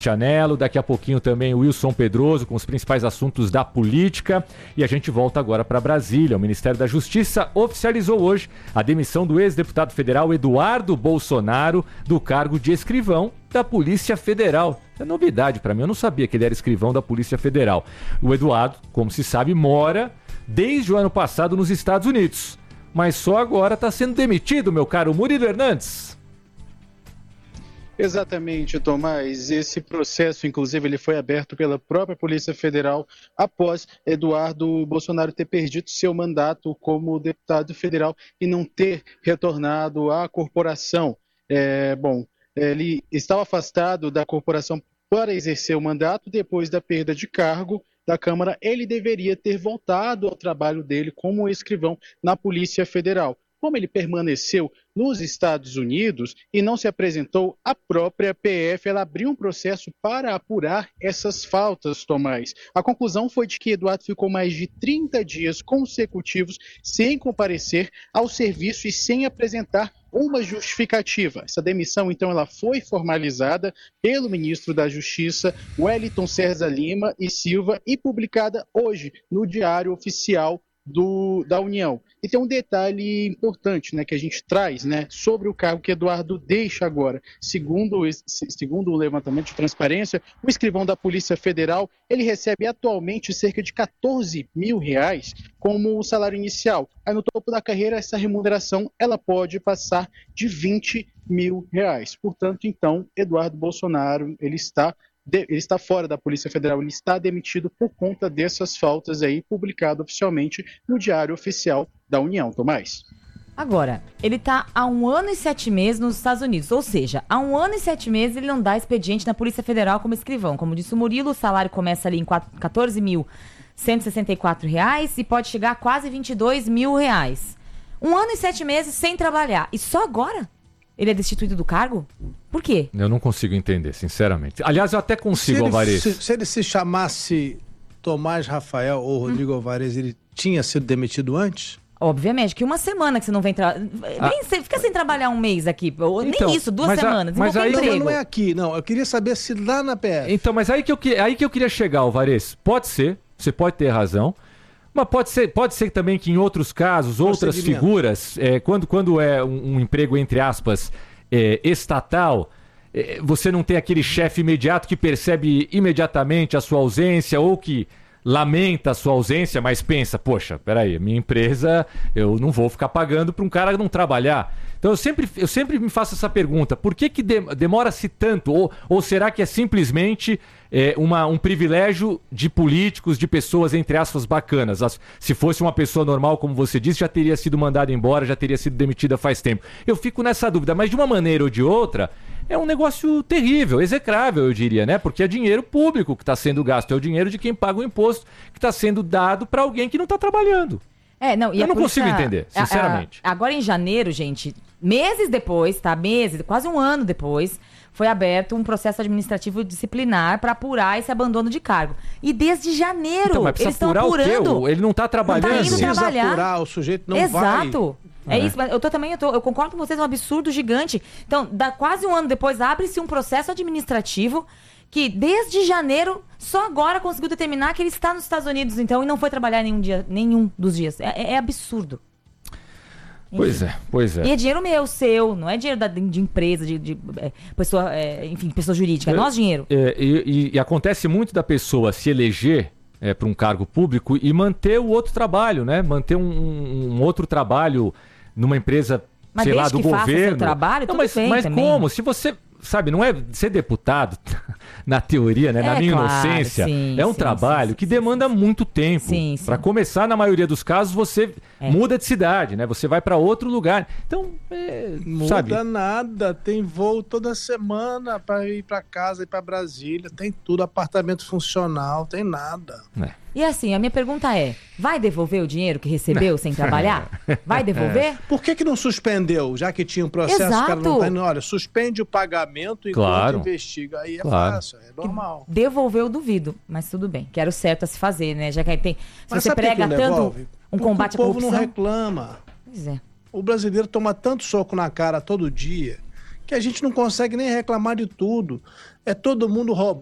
Chanello, daqui a pouquinho também o Wilson Pedroso com os principais assuntos da política. E a gente volta agora para Brasília. O Ministério da Justiça oficializou hoje a demissão do ex-deputado federal Eduardo Bolsonaro do cargo de escrivão da Polícia Federal. É novidade para mim, eu não sabia que ele era escrivão da Polícia Federal. O Eduardo, como se sabe, mora desde o ano passado nos Estados Unidos. Mas só agora está sendo demitido, meu caro Murilo Hernandes. Exatamente, Tomás. Esse processo, inclusive, ele foi aberto pela própria Polícia Federal após Eduardo Bolsonaro ter perdido seu mandato como deputado federal e não ter retornado à corporação. Ele estava afastado da corporação para exercer o mandato depois da perda de cargo da Câmara. Ele deveria ter voltado ao trabalho dele como escrivão na Polícia Federal. Como ele permaneceu nos Estados Unidos e não se apresentou, a própria PF ela abriu um processo para apurar essas faltas, Tomás. A conclusão foi de que Eduardo ficou mais de 30 dias consecutivos sem comparecer ao serviço e sem apresentar uma justificativa. Essa demissão, então, ela foi formalizada pelo ministro da Justiça, Wellington César Lima e Silva, e publicada hoje no Diário Oficial da União. E tem um detalhe importante, né, que a gente traz, né, sobre o cargo que Eduardo deixa agora. Segundo o levantamento de transparência, o escrivão da Polícia Federal, ele recebe atualmente cerca de R$14 mil como o salário inicial. Aí no topo da carreira, essa remuneração ela pode passar de R$20 mil. Portanto, então, Eduardo Bolsonaro, ele está fora da Polícia Federal, ele está demitido por conta dessas faltas aí, publicado oficialmente no Diário Oficial da União. Tomás. Agora, ele está há 1 ano e 7 meses nos Estados Unidos, ou seja, há 1 ano e 7 meses ele não dá expediente na Polícia Federal como escrivão. Como disse o Murilo, o salário começa ali em R$14.164 e pode chegar a quase R$22 mil. 1 ano e 7 meses sem trabalhar. E só agora? Ele é destituído do cargo? Por quê? Eu não consigo entender, sinceramente. Aliás, eu até consigo, Alvarez. Se ele se chamasse Tomás Rafael ou Rodrigo Alvarez, ele tinha sido demitido antes? Obviamente, que 1 semana que você não vem fica sem trabalhar 1 mês aqui. Ou então, nem isso, 2 semanas. Mas aí não é aqui, não. Eu queria saber se lá na PF. Então, mas aí que eu queria chegar, Alvarez. Pode ser, você pode ter razão. Mas pode ser também que em outros casos, outras figuras, quando é um emprego, entre aspas, estatal, você não tem aquele chefe imediato que percebe imediatamente a sua ausência ou que lamenta a sua ausência, mas pensa, poxa, peraí, minha empresa, eu não vou ficar pagando para um cara não trabalhar. Então eu sempre me faço essa pergunta, por que demora-se tanto? Ou será que é simplesmente um privilégio de políticos, de pessoas, entre aspas, bacanas? Se fosse uma pessoa normal, como você disse, já teria sido mandada embora, já teria sido demitida faz tempo. Eu fico nessa dúvida, mas de uma maneira ou de outra, é um negócio terrível, execrável, eu diria, né? Porque é dinheiro público que está sendo gasto, é o dinheiro de quem paga o imposto que está sendo dado para alguém que não está trabalhando. Eu não consigo entender, sinceramente. Agora em janeiro, gente, meses depois, quase 1 ano depois, foi aberto um processo administrativo disciplinar para apurar esse abandono de cargo. E desde janeiro, então, mas eles estão apurando. O quê? Ele não está trabalhando. Não tá indo precisa trabalhar. Apurar, o sujeito não vai. Exato. É isso, mas eu concordo com vocês, é um absurdo gigante. Então, quase 1 ano depois, abre-se um processo administrativo que desde janeiro, só agora conseguiu determinar que ele está nos Estados Unidos, então, e não foi trabalhar nenhum dos dias. É absurdo. Pois é. E é dinheiro meu, seu, não é dinheiro de empresa, de pessoa, pessoa jurídica, é nosso dinheiro. E acontece muito da pessoa se eleger para um cargo público e manter o outro trabalho, né? Manter um outro trabalho numa empresa, mas sei lá, do governo. Faça seu trabalho, não, mas também. Como? Se você... Sabe, não é ser deputado, na teoria, né? Na minha inocência, é um trabalho que demanda muito tempo. Para começar, na maioria dos casos, você muda de cidade, né? Você vai para outro lugar. Então, muda nada. Tem voo toda semana para ir para casa, ir para Brasília. Tem tudo, apartamento funcional, tem nada. E assim, a minha pergunta é, vai devolver o dinheiro que recebeu sem trabalhar? Vai devolver? Por que não suspendeu? Já que tinha um processo, o cara não tá indo, olha, suspende o pagamento enquanto investiga. Aí é fácil, é normal. Devolver eu duvido, mas tudo bem, que era o certo a se fazer, né? Já que tem, se você prega tanto um combate à corrupção... O povo não reclama. Pois é. O brasileiro toma tanto soco na cara todo dia que a gente não consegue nem reclamar de tudo. É todo mundo roubando.